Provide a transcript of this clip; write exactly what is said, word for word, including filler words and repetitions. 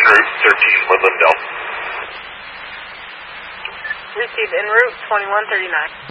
en route, thirteen Woodland Delta. Received en route, twenty-one thirty-nine.